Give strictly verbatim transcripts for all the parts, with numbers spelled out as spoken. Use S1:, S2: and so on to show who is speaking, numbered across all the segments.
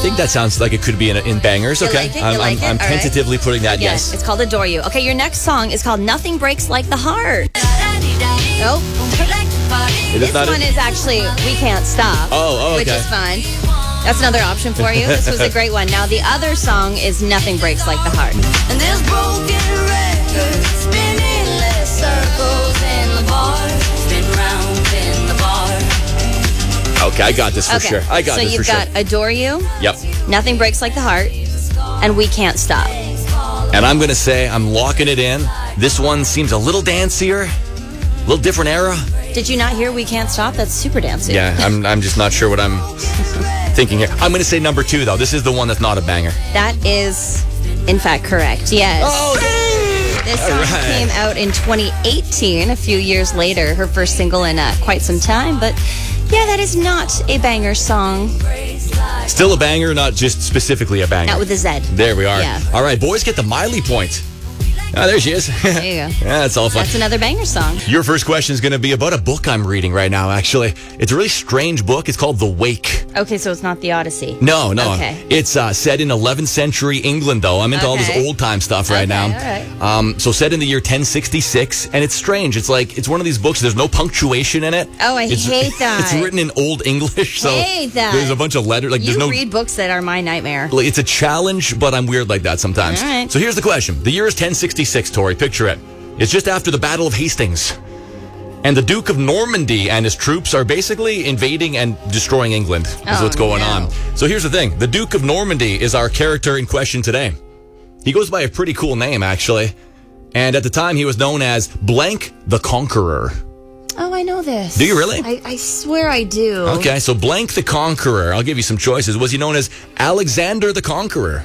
S1: think that sounds like it could be in, in bangers.
S2: You
S1: okay.
S2: like it? You
S1: I'm,
S2: like
S1: I'm,
S2: it?
S1: I'm
S2: All right.
S1: tentatively putting that
S2: Again,
S1: yes.
S2: It's called Adore You. Okay, your next song is called Nothing Breaks Like the Heart. Nope.
S1: It is
S2: This
S1: not
S2: one
S1: a-
S2: is actually We Can't Stop.
S1: Oh, oh,
S2: Which
S1: okay.
S2: is fun. That's another option for you. This was a great one. Now, the other song is Nothing Breaks Like the Heart.
S3: And there's broken records spinning little circles in the bar, spin round in the bar.
S1: Okay, I got this for
S2: Okay.
S1: sure. I got
S2: so
S1: this for
S2: you've
S1: sure.
S2: got Adore You,
S1: Yep.
S2: Nothing Breaks Like the Heart, and We Can't Stop.
S1: And I'm going to say I'm locking it in. This one seems a little dancier, a little different era.
S2: Did you not hear We Can't Stop? That's super dancing.
S1: Yeah, I'm I'm just not sure what I'm thinking here. I'm going to say number two, though. This is the one that's not a banger.
S2: That is, in fact, correct. Yes.
S1: Oh,
S2: This
S1: all
S2: song
S1: right.
S2: came out in twenty eighteen, a few years later. Her first single in uh, quite some time. But yeah, that is not a banger song.
S1: Still a banger, not just specifically a banger.
S2: Not with a Z.
S1: There we are.
S2: Yeah.
S1: All right, boys get the Miley point. Ah, there she is.
S2: There you go.
S1: Yeah, that's all fun.
S2: That's another banger song.
S1: Your first question is going to be about a book I'm reading right now, actually. It's a really strange book. It's called The Wake.
S2: Okay, so it's not The Odyssey.
S1: No, no.
S2: Okay.
S1: It's uh, set in eleventh century England, though. I'm into all this
S2: Okay.
S1: old time stuff right
S2: Okay,
S1: now.
S2: all right.
S1: Um, so set in the year ten sixty-six, and it's strange. It's like it's one of these books. There's no punctuation in it.
S2: Oh, I
S1: It's-
S2: hate that.
S1: It's written in Old English, so
S2: Hate that.
S1: there's a bunch of letters. Like
S2: You
S1: there's no.
S2: read books that are my nightmare.
S1: Like, it's a challenge, but I'm weird like that sometimes.
S2: All right.
S1: So here's the question. The year is ten sixty-six, Tori. Picture it. It's just after the Battle of Hastings. And the Duke of Normandy and his troops are basically invading and destroying England. Is
S2: Oh,
S1: what's going
S2: no.
S1: on. So here's the thing. The Duke of Normandy is our character in question today. He goes by a pretty cool name, actually. And at the time, he was known as Blank the Conqueror.
S2: Oh, I know this.
S1: Do you really?
S2: I, I swear I do.
S1: Okay, so Blank the Conqueror. I'll give you some choices. Was he known as Alexander the Conqueror?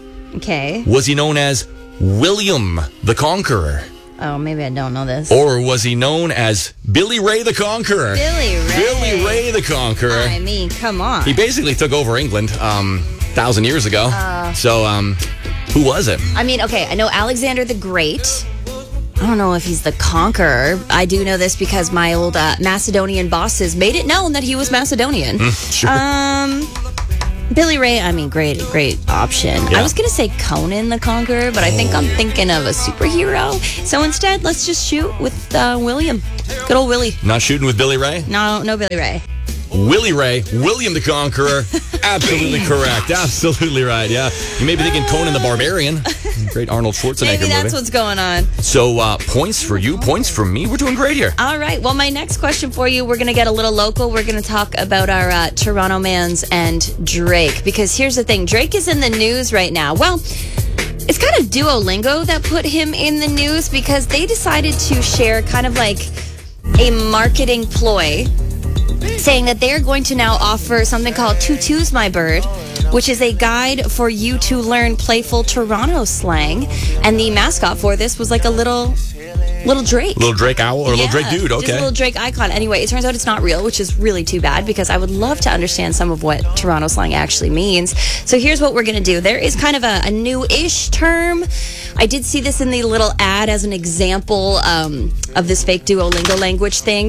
S2: Okay.
S1: Was he known as William the Conqueror?
S2: Oh, maybe I don't know this.
S1: Or was he known as Billy Ray the Conqueror?
S2: Billy Ray.
S1: Billy Ray the Conqueror.
S2: I mean, come on.
S1: He basically took over England um, a thousand years ago.
S2: Uh.
S1: so, um, who was it?
S2: I mean, okay, I know Alexander the Great. I don't know if he's the conqueror. I do know this because my old uh, Macedonian bosses made it known that he was Macedonian.
S1: Sure.
S2: Um, Billy Ray, I mean, great, great option.
S1: Yeah.
S2: I was going to say Conan the Conqueror, but I think I'm thinking of a superhero. So instead, let's just shoot with uh, William. Good old Willie.
S1: Not shooting with Billy Ray?
S2: No, no Billy Ray.
S1: Willie Ray, William the Conqueror. Absolutely correct. Absolutely right. Yeah. You may be thinking Conan the Barbarian. Great Arnold Schwarzenegger
S2: Maybe that's
S1: movie.
S2: what's going on.
S1: So, uh, points for you, points for me. We're doing great here.
S2: All right. Well, my next question for you, we're going to get a little local. We're going to talk about our uh, Toronto Mans and Drake. Because here's the thing. Drake is in the news right now. Well, it's kind of Duolingo that put him in the news because they decided to share kind of like a marketing ploy saying that they're going to now offer something called Tutu's My Bird, which is a guide for you to learn playful Toronto slang. And the mascot for this was like a little little Drake.
S1: Little Drake owl or little Drake dude.
S2: Just a
S1: Okay.
S2: little Drake icon. Anyway, it turns out it's not real, which is really too bad because I would love to understand some of what Toronto slang actually means. So here's what we're going to do. There is kind of a, a new-ish term. I did see this in the little ad as an example um, of this fake Duolingo language thing,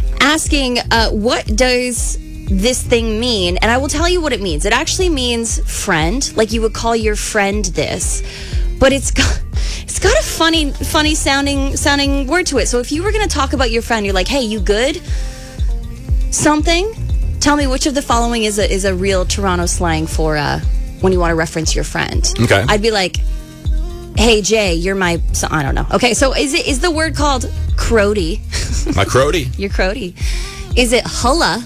S2: asking uh, what does this thing mean? And I will tell you what it means. It actually means friend, like you would call your friend this, but it's got it's got a funny funny sounding sounding word to it. So if you were going to talk about your friend, you're like, "Hey, you good?" Something. Tell me which of the following is a is a real Toronto slang for uh, when you want to reference your friend.
S1: Okay.
S2: I'd be like, "Hey Jay, you're my," so, I don't know. Okay, so is it is the word called crody?
S1: My crody.
S2: Your crody. Is it hulla?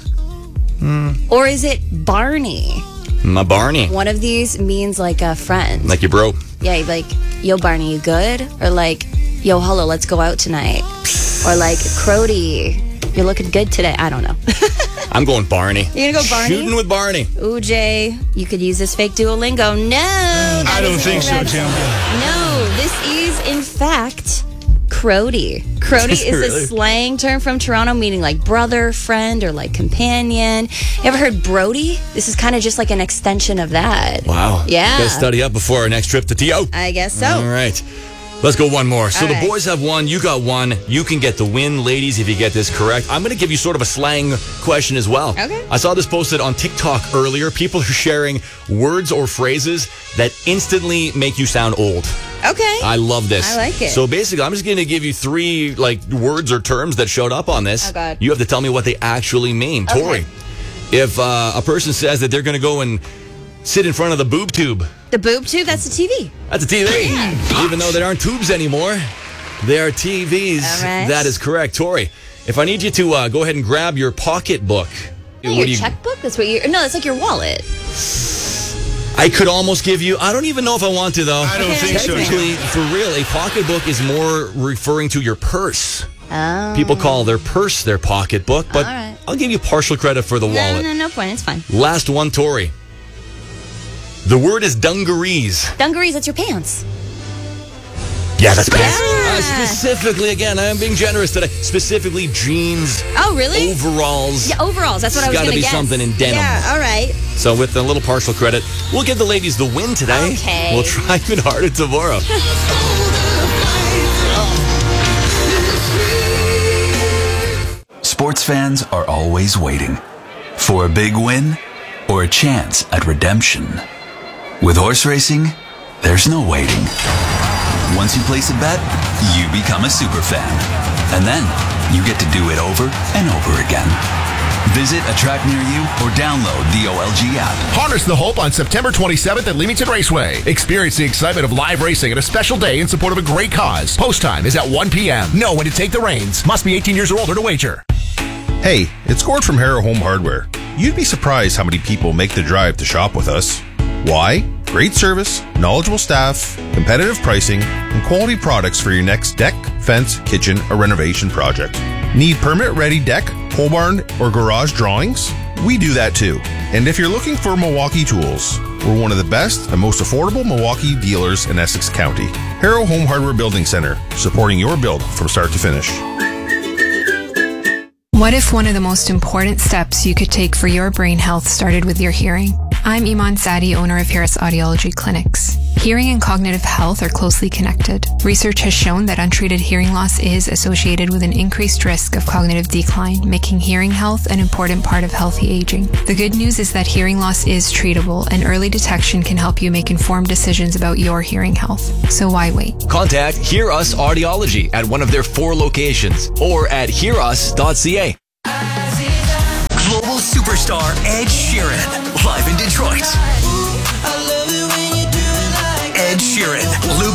S1: Mm.
S2: Or is it Barney?
S1: My Barney.
S2: One of these means like a friend.
S1: Like your bro.
S2: Yeah, you'd be like, yo, Barney, you good? Or like, yo, hulla, let's go out tonight. Or like, crody, you're looking good today. I don't know.
S1: I'm going Barney.
S2: You're gonna go Barney?
S1: Shooting with Barney.
S2: Ooh, Jay, you could use this fake Duolingo. No!
S4: I don't think so, Jim.
S2: No, this is, in fact, crody. Crody is
S1: Really?
S2: a slang term from Toronto meaning like brother, friend, or like companion. You ever heard Brody? This is kind of just like an extension of that.
S1: Wow.
S2: Yeah.
S1: Gotta study up before our next trip to T O.
S2: I guess so.
S1: All right. Let's go one more. So
S2: All
S1: the
S2: right.
S1: boys have one. You got one. You can get the win, ladies, if you get this correct. I'm going to give you sort of a slang question as well.
S2: Okay.
S1: I saw this posted on TikTok earlier. People are sharing words or phrases that instantly make you sound old.
S2: Okay.
S1: I love this.
S2: I like it.
S1: So basically, I'm just going to give you three like words or terms that showed up on this.
S2: Oh, God.
S1: You have to tell me what they actually mean.
S2: Okay.
S1: Tori, if uh, a person says that they're going to go and sit in front of the boob tube,
S2: The boob tube, that's the T V.
S1: that's a T V. Even though there aren't tubes anymore, they are T Vs.
S2: All right.
S1: That is correct. Tori, if I need you to uh, go ahead and grab your pocketbook.
S2: Oh,
S1: what
S2: your
S1: do you-
S2: checkbook? That's what you're. No, that's like your wallet.
S1: I could almost give you, I don't even know if I want to, though.
S4: I don't
S2: Okay.
S4: think so, Jim.
S1: Technically, for real, a pocketbook is more referring to your purse.
S2: Oh.
S1: People call their purse their pocketbook, but
S2: All right.
S1: I'll give you partial credit for the
S2: No,
S1: wallet.
S2: no, no point. It's fine.
S1: Last one, Tori. The word is dungarees.
S2: Dungarees, that's your pants.
S1: Yeah, that's best.
S2: Yeah.
S1: Uh, specifically, again, I am being generous today. Specifically, jeans,
S2: Oh, really?
S1: overalls.
S2: Yeah, overalls. That's what I was
S1: It's gotta
S2: going to
S1: be
S2: guess.
S1: something in denim.
S2: Yeah, all right.
S1: So with a little partial credit, we'll give the ladies the win today.
S2: Okay.
S1: We'll try even harder tomorrow.
S5: Sports fans are always waiting for a big win or a chance at redemption. With horse racing, there's no waiting. Once you place a bet, you become a super fan. And then you get to do it over and over again. Visit a track near you or download the O L G app.
S6: Harness the hope on September twenty-seventh at Leamington Raceway. Experience the excitement of live racing at a special day in support of a great cause. Post time is at one p.m. Know when to take the reins. Must be eighteen years or older to wager.
S7: Hey, it's Gord from Harrow Home Hardware. You'd be surprised how many people make the drive to shop with us. Why? Great service, knowledgeable staff, competitive pricing, and quality products for your next deck, fence, kitchen, or renovation project. Need permit-ready deck, pole barn, or garage drawings? We do that too. And if you're looking for Milwaukee tools, we're one of the best and most affordable Milwaukee dealers in Essex County. Harrow Home Hardware Building Center, supporting your build from start to finish.
S8: What if one of the most important steps you could take for your brain health started with your hearing? I'm Iman Sadi, owner of Harris Audiology Clinics. Hearing and cognitive health are closely connected. Research has shown that untreated hearing loss is associated with an increased risk of cognitive decline, making hearing health an important part of healthy aging. The good news is that hearing loss is treatable, and early detection can help you make informed decisions about your hearing health. So why wait?
S9: Contact Hear Us Audiology at one of their four locations or at hear us dot c a.
S5: Global superstar Ed Sheeran, live in Detroit. Ed Sheeran, Luke